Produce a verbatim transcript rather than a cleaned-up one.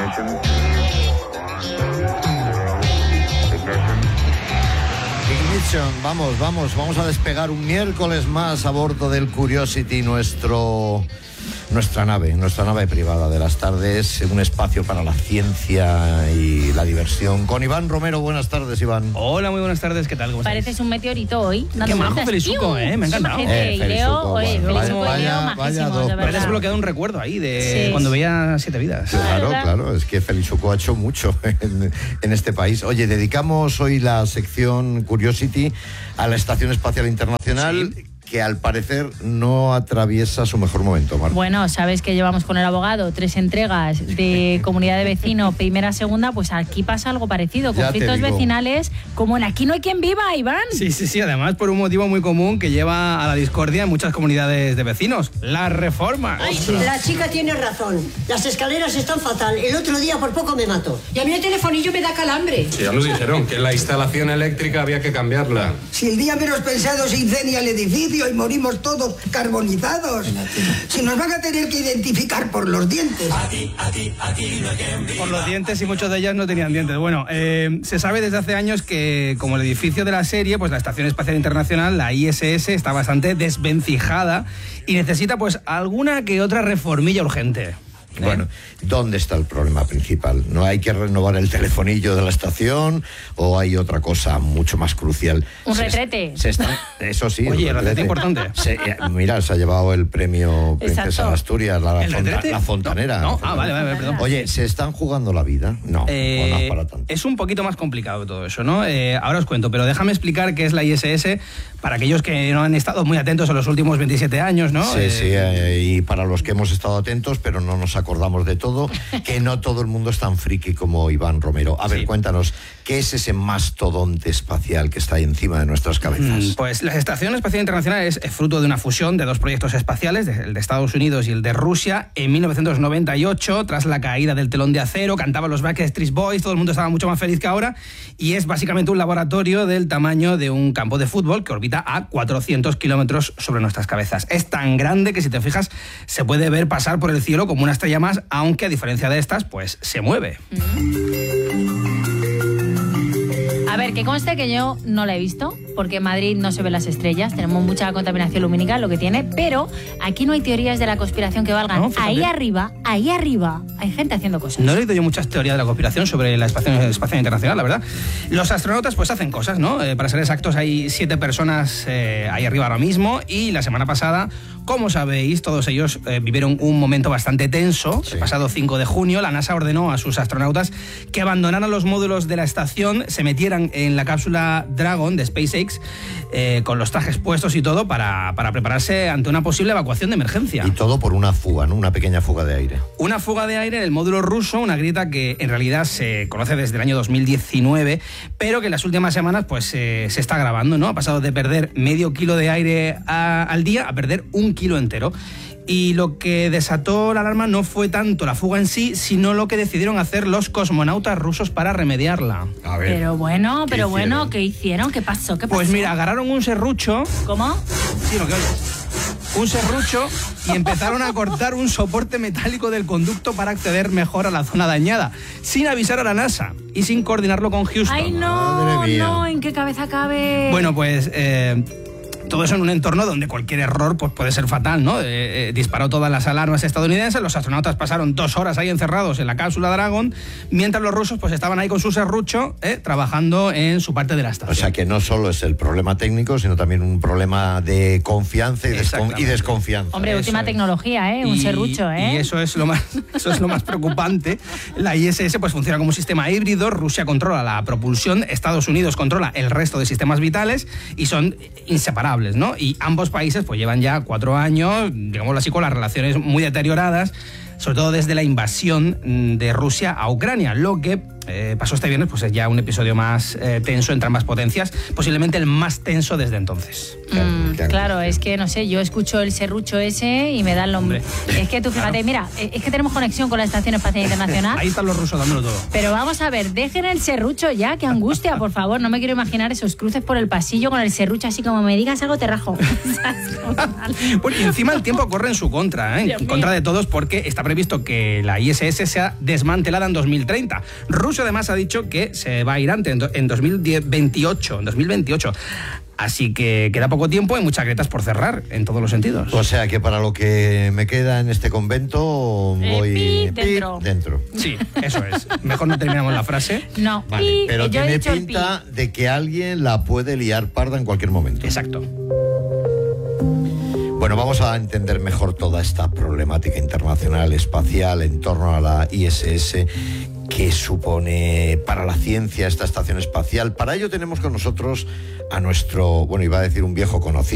Vamos, vamos, vamos a despegar un miércoles más a bordo del Curiosity, nuestro, nuestra nave, nuestra nave privada de las tardes, un espacio para la ciencia y la diversión. Con Iván Romero, buenas tardes, Iván. Hola, muy buenas tardes, ¿qué tal? ¿Cómo estáis? Pareces un meteorito hoy. Qué majo Felizuco, eh, me ha encantado. Eh, Felizuco, Leo, oye, bueno, Felizuco vaya- y Leo, vaya- vaya majísimos, dos de Me has verdad. desbloqueado un recuerdo ahí de Sí. cuando veía Siete Vidas. Claro, ¿verdad? claro, es que Felizuco ha hecho mucho en, en este país. Oye, dedicamos hoy la sección Curiosity a la Estación Espacial Internacional, Sí. que al parecer no atraviesa su mejor momento, Marta. Bueno, sabes que llevamos con el abogado tres entregas de comunidad de vecino, primera, segunda, pues aquí pasa algo parecido, Ya te conflictos digo. vecinales, como en Aquí no hay quien viva, Iván. Sí, sí, sí, además por un motivo muy común que lleva a la discordia en muchas comunidades de vecinos, la reforma. Ay, la chica tiene razón. Las escaleras están fatal. El otro día por poco me mato. Y a mí el telefonillo me da calambre. Sí, ya nos dijeron que la instalación eléctrica había que cambiarla. Si el día menos pensado se incendia el edificio y morimos todos carbonizados. Si nos van a tener que identificar por los dientes. Por los dientes y muchos de ellas no tenían dientes. Bueno, eh, se sabe desde hace años que como el edificio de la serie, pues la Estación Espacial Internacional, la I S S, está bastante desvencijada y necesita pues alguna que otra reformilla urgente. ¿Eh? Bueno, ¿dónde está el problema principal? ¿No hay que renovar el telefonillo de la estación o hay otra cosa mucho más crucial? Un Se- retrete. se está- eso sí. Oye, un retrete importante. Se- eh, mira, se ha llevado el premio Princesa Exacto. de Asturias, la, ¿El fonta- retrete? la fontanera. No, no. La Ah, vale, vale, perdón. Oye, ¿se están jugando la vida? No, Eh, o no es para tanto. es un poquito más complicado todo eso, ¿no? Eh, ahora os cuento, pero déjame explicar qué es la I S S para aquellos que no han estado muy atentos en los últimos veintisiete años, ¿no? Sí, Eh, sí, eh, y para los que hemos estado atentos, pero no nos acordamos de todo, que no todo el mundo es tan friki como Iván Romero. A ver, Sí. cuéntanos, ¿qué es ese mastodonte espacial que está ahí encima de nuestras cabezas? Mm, Pues la Estación Espacial Internacional es fruto de una fusión de dos proyectos espaciales, de- el de Estados Unidos y el de Rusia, en mil novecientos noventa y ocho, tras la caída del telón de acero, cantaban los Backstreet Boys, todo el mundo estaba mucho más feliz que ahora, y es básicamente un laboratorio del tamaño de un campo de fútbol que orbita a cuatrocientos kilómetros sobre nuestras cabezas. Es tan grande que, si te fijas, se puede ver pasar por el cielo como una estrella más, aunque a diferencia de estas, pues se mueve. A ver, que conste que yo no la he visto, porque en Madrid no se ven las estrellas, tenemos mucha contaminación lumínica, lo que tiene, pero aquí no hay teorías de la conspiración que valgan. No, fíjate. Ahí arriba, ahí arriba, hay gente haciendo cosas. No he leído yo muchas teorías de la conspiración sobre la Estación Espacial Internacional, la verdad. Los astronautas pues hacen cosas, ¿no? Eh, para ser exactos, hay siete personas eh, ahí arriba ahora mismo, y la semana pasada, como sabéis, todos ellos eh, vivieron un momento bastante tenso. Sí. El pasado cinco de junio, la NASA ordenó a sus astronautas que abandonaran los módulos de la estación, se metieran en la cápsula Dragon de SpaceX eh, con los trajes puestos y todo para, para prepararse ante una posible evacuación de emergencia. Y todo por una fuga, ¿no? Una pequeña fuga de aire. Una fuga de aire en el módulo ruso, una grieta que en realidad se conoce desde el año dos mil diecinueve, pero que en las últimas semanas pues eh, se está agravando, ¿no? Ha pasado de perder medio kilo de aire a- al día a perder un kilo entero. Y lo que desató la alarma no fue tanto la fuga en sí, sino lo que decidieron hacer los cosmonautas rusos para remediarla. A ver. Pero bueno, ¿qué pero hicieron? bueno, ¿qué hicieron? ¿Qué pasó? ¿Qué pasó? Pues mira, agarraron un serrucho. ¿Cómo? Sí, lo que oyes. Un serrucho y empezaron a cortar un soporte metálico del conducto para acceder mejor a la zona dañada, sin avisar a la NASA y sin coordinarlo con Houston. Ay, no, Madre mía. no, ¿en qué cabeza cabe? Bueno, pues eh, todo eso en un entorno donde cualquier error pues, puede ser fatal, ¿no? Eh, eh, disparó todas las alarmas estadounidenses, los astronautas pasaron dos horas ahí encerrados en la cápsula Dragon, mientras los rusos pues estaban ahí con su serrucho eh, trabajando en su parte de la estación. O sea que no solo es el problema técnico, sino también un problema de confianza y, descon- Exactamente. y desconfianza. Hombre, Eso última es. tecnología, ¿eh? Un Y- serrucho, ¿eh? Y eso es lo más, eso es lo más preocupante. La I S S pues funciona como un sistema híbrido. Rusia controla la propulsión, Estados Unidos controla el resto de sistemas vitales y son inseparables, ¿no? Y ambos países pues llevan ya cuatro años, digámoslo así, con las relaciones muy deterioradas, sobre todo desde la invasión de Rusia a Ucrania, lo que eh, pasó este viernes, pues es ya un episodio más eh, tenso entre ambas potencias, posiblemente el más tenso desde entonces. Mm, claro, es que no sé, yo escucho el serrucho ese y me da el nombre. Es que tú fíjate, claro. Mira, es que tenemos conexión con la Estación Espacial Internacional. Ahí están los rusos dándolo todo. Pero vamos a ver, dejen el serrucho ya, qué angustia, por favor. No me quiero imaginar esos cruces por el pasillo con el serrucho así como me digas algo te rajo. Bueno, y encima el tiempo corre en su contra, ¿eh? En contra de todos, porque está previsto que la I S S sea desmantelada en dos mil treinta. Rusia además ha dicho que se va a ir antes, en dos mil veintiocho, en dos mil veintiocho. Así que queda poco tiempo y muchas grietas por cerrar, en todos los sentidos. O sea que para lo que me queda en este convento voy eh, pi, dentro. Pi, dentro. Sí, eso es. Mejor no terminamos la frase. No. Vale, pi, pero yo tiene pinta de que alguien la puede liar parda en cualquier momento. Exacto. Bueno, vamos a entender mejor toda esta problemática internacional espacial en torno a la I S S. ¿Qué supone para la ciencia esta estación espacial? Para ello tenemos con nosotros a nuestro, bueno, iba a decir un viejo conocido.